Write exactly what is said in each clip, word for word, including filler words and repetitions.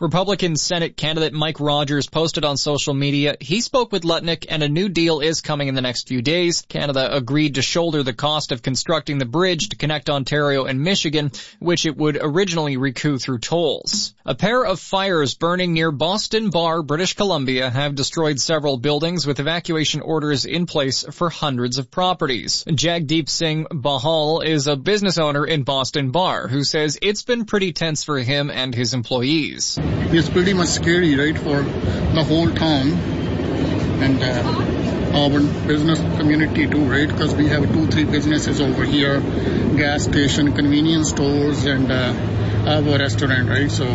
Republican Senate candidate Mike Rogers posted on social media he spoke with Lutnick and a new deal is coming in the next few days. Canada agreed to shoulder the cost of constructing the bridge to connect Ontario and Michigan, which it would originally recoup through tolls. A pair of fires burning near Boston Bar, British Columbia, have destroyed several buildings with evacuation orders in place for hundreds of properties. Jagdeep Singh Bahal is a business owner in Boston Bar who says it's been pretty tense for him and his employees. It's pretty much scary, right, for the whole town and uh, our business community too, right, because we have two, three businesses over here, gas station, convenience stores, and uh, our restaurant, right, so...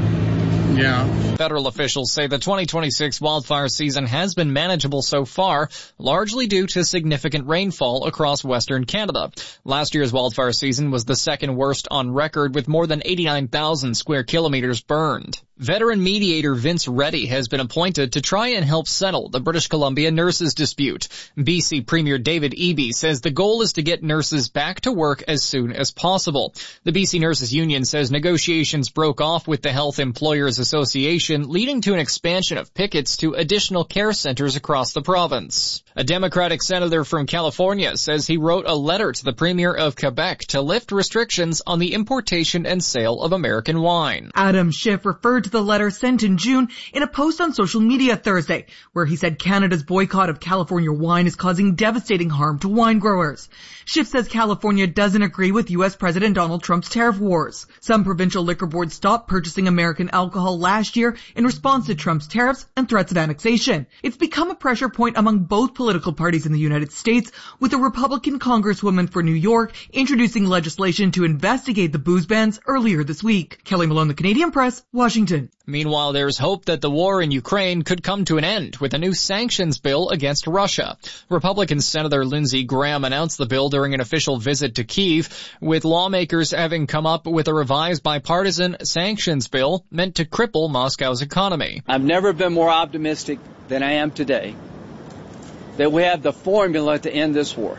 Yeah. Federal officials say the twenty twenty-six wildfire season has been manageable so far, largely due to significant rainfall across Western Canada. Last year's wildfire season was the second worst on record, with more than eighty-nine thousand square kilometers burned. Veteran mediator Vince Reddy has been appointed to try and help settle the British Columbia nurses dispute. B C Premier David Eby says the goal is to get nurses back to work as soon as possible. The B C Nurses Union says negotiations broke off with the Health Employers Association, leading to an expansion of pickets to additional care centers across the province. A Democratic senator from California says he wrote a letter to the Premier of Quebec to lift restrictions on the importation and sale of American wine. Adam Schiff referred to the letter sent in June in a post on social media Thursday, where he said Canada's boycott of California wine is causing devastating harm to wine growers. Schiff says California doesn't agree with U S President Donald Trump's tariff wars. Some provincial liquor boards stopped purchasing American alcohol last year in response to Trump's tariffs and threats of annexation. It's become a pressure point among both political parties in the United States, with a Republican congresswoman for New York introducing legislation to investigate the booze bans earlier this week. Kelly Malone, The Canadian Press, Washington. Meanwhile, there's hope that the war in Ukraine could come to an end with a new sanctions bill against Russia. Republican Senator Lindsey Graham announced the bill during an official visit to Kyiv, with lawmakers having come up with a revised bipartisan sanctions bill meant to cripple Moscow's economy. I've never been more optimistic than I am today that we have the formula to end this war.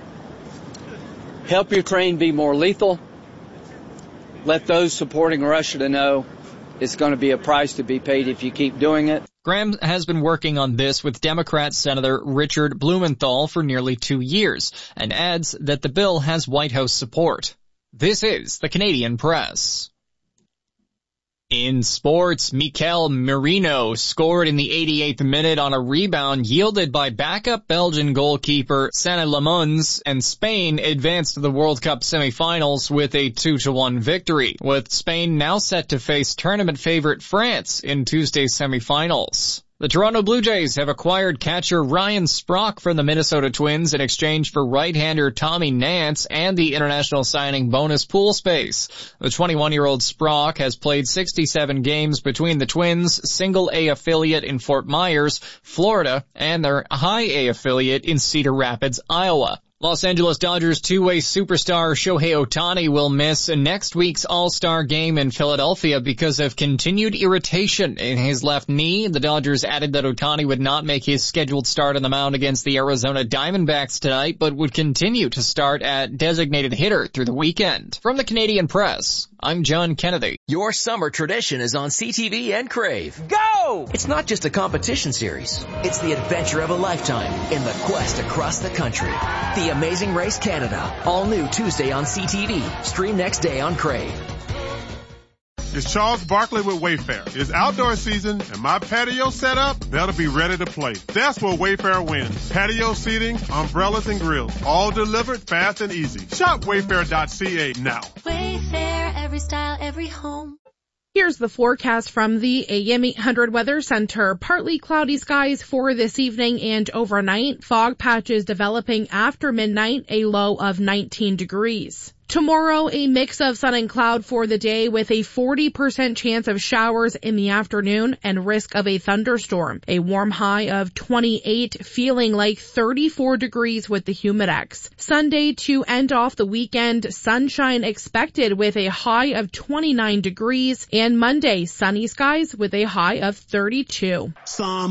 Help Ukraine be more lethal. Let those supporting Russia to know it's going to be a price to be paid if you keep doing it. Graham has been working on this with Democrat Senator Richard Blumenthal for nearly two years and adds that the bill has White House support. This is the Canadian Press. In sports, Mikel Merino scored in the eighty-eighth minute on a rebound yielded by backup Belgian goalkeeper Sané Lemons, and Spain advanced to the World Cup semifinals with a two to one victory, with Spain now set to face tournament favorite France in Tuesday's semifinals. The Toronto Blue Jays have acquired catcher Ryan Sprock from the Minnesota Twins in exchange for right-hander Tommy Nance and the international signing bonus pool space. The twenty-one-year-old Sprock has played sixty-seven games between the Twins' single-A affiliate in Fort Myers, Florida, and their high-A affiliate in Cedar Rapids, Iowa. Los Angeles Dodgers two-way superstar Shohei Ohtani will miss next week's All-Star game in Philadelphia because of continued irritation in his left knee. The Dodgers added that Ohtani would not make his scheduled start on the mound against the Arizona Diamondbacks tonight, but would continue to start at designated hitter through the weekend. From the Canadian Press, I'm John Kennedy. Your summer tradition is on C T V and Crave. Go! It's not just a competition series. It's the adventure of a lifetime in the quest across the country. The Amazing Race Canada. All new Tuesday on C T V. Stream next day on Crave. It's Charles Barkley with Wayfair. It's outdoor season, and my patio set up, that'll be ready to play. That's where Wayfair wins. Patio seating, umbrellas, and grills. All delivered fast and easy. Shop wayfair dot c a now. Wayfair, every style, every home. Here's the forecast from the A M eight hundred Weather Center. Partly cloudy skies for this evening and overnight. Fog patches developing after midnight, a low of nineteen degrees. Tomorrow, a mix of sun and cloud for the day with a forty percent chance of showers in the afternoon and risk of a thunderstorm. A warm high of twenty-eight, feeling like thirty-four degrees with the Humidex. Sunday to end off the weekend, sunshine expected with a high of twenty-nine degrees, and Monday, sunny skies with a high of thirty-two. Psalm